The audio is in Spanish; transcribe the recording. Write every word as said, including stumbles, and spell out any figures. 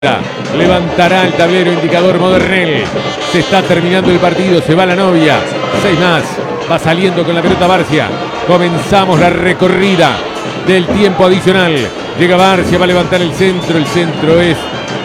Levantará el tablero indicador Modernel. Se está terminando el partido, se va la novia. Seis más, va saliendo con la pelota Barcia. Comenzamos la recorrida del tiempo adicional. Llega Barcia, va a levantar el centro. El centro es